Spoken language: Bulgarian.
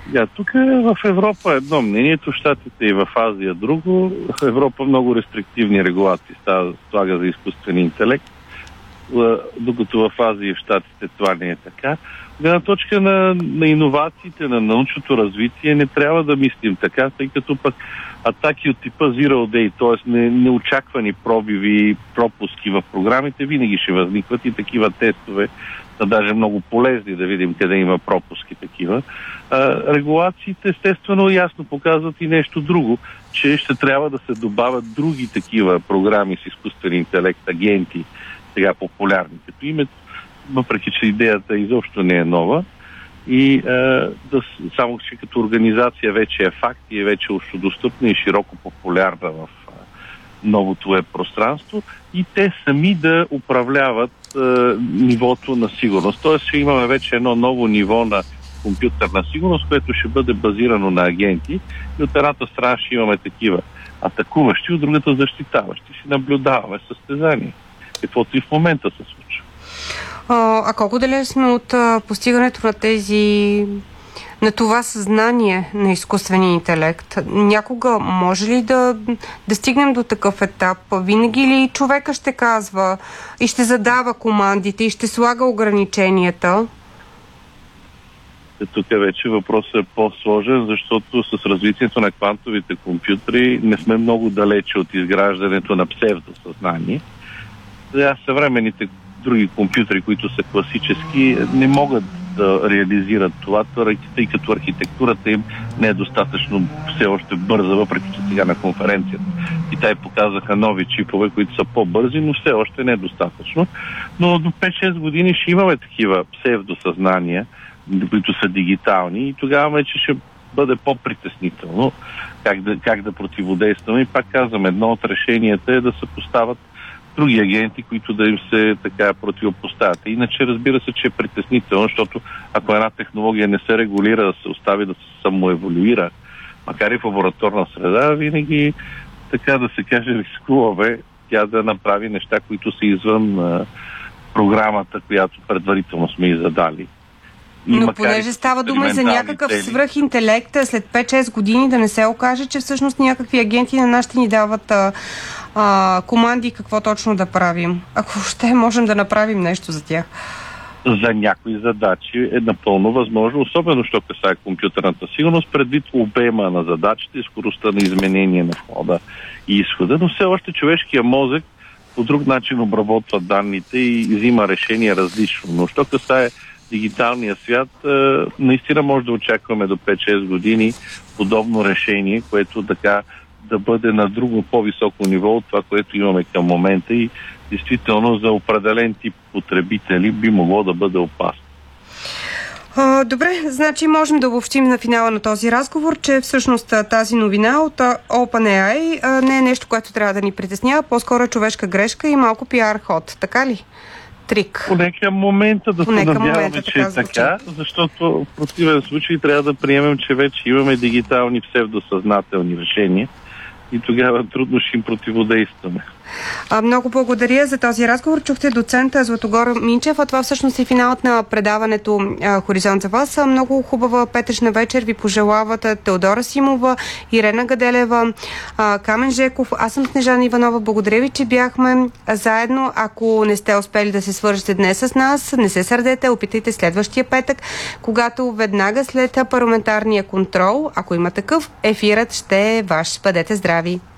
Тук в Европа едно мнението, в Щатите и в Азия друго. В Европа много рестриктивни регулации слага за изкуствен интелект, докато в Азия и в Щатите това не е така. Гледна точка на иновациите, на научното развитие не трябва да мислим така, тъй като пък атаки от типа Zero Day, т.е. неочаквани пробиви, пропуски в програмите винаги ще възникват и такива тестове са даже много полезни да видим къде има пропуски такива. Регулациите естествено ясно показват и нещо друго, че ще трябва да се добавят други такива програми с изкуствен интелект, агенти, сега популярни като името, въпреки че идеята изобщо не е нова. И само че като организация вече е факт и е вече общодостъпна и широко популярна в новото веб пространство и те сами да управляват нивото на сигурност. Тоест ще имаме вече едно ново ниво на компютърна сигурност, което ще бъде базирано на агенти и от едната страна ще имаме такива атакуващи, от другата защитаващи. Ще наблюдаваме състезание, каквото и в момента се случва. А колко далеч сме от постигането на това съзнание на изкуствения интелект? Някога може ли да стигнем до такъв етап? Винаги ли човека ще казва и ще задава командите и ще слага ограниченията? Тук вече въпросът е по-сложен, защото с развитието на квантовите компютри не сме много далече от изграждането на псевдосъзнание. Сега съвременните други компютри, които са класически, не могат да реализират това, тъй като архитектурата им не е достатъчно все още бърза, въпреки че сега на конференцията Китай показаха нови чипове, които са по-бързи, но все още не е достатъчно. Но до 5-6 години ще имаме такива псевдосъзнания, които са дигитални и тогава вече ще бъде по-притеснително как да противодействаме. И пак казвам, едно от решенията е да се поставят други агенти, които да им се така противопоставят. Иначе разбира се, че е притеснително, защото ако една технология не се регулира, да се остави да се самоеволюира, макар и в лабораторна среда, винаги така да се каже рискуваме тя да направи неща, които са извън програмата, която предварително сме и задали. Но понеже става дума за някакъв свръхинтелект, след 5-6 години да не се окаже, че всъщност някакви агенти на нас ще ни дават команди какво точно да правим. Ако ще можем да направим нещо за тях. За някои задачи е напълно възможно, особено що касае компютърната сигурност, предвид обема на задачите и скоростта на изменение на входа и изхода, но все още човешкия мозък по друг начин обработва данните и взима решения различно. Но що касае дигиталния свят, наистина може да очакваме до 5-6 години подобно решение, което така да бъде на друго по-високо ниво от това, което имаме към момента и действително за определен тип потребители би могло да бъде опасно. Добре, значи можем да обобщим на финала на този разговор, че всъщност тази новина от OpenAI не е нещо, което трябва да ни притеснява, по-скоро човешка грешка и малко пиар ход, така ли? Трик. Поне към момента да се надяваме, че е така, защото в противен случай трябва да приемем, че вече имаме дигитални псевдосъзнателни решения и тогава трудно ще им противодействаме. Много благодаря за този разговор. Чухте доцента Златогор Минчев, а това всъщност е финалът на предаването Хоризонт за вас. Много хубава петъчна вечер ви пожелават Теодора Симова, Ирена Гаделева, Камен Жеков. Аз съм Снежана Иванова. Благодаря ви, че бяхме заедно. Ако не сте успели да се свържете днес с нас, не се сърдете, опитайте следващия петък, когато веднага след парламентарния контрол, ако има такъв, ефирът ще е ваш. Бъдете здрави!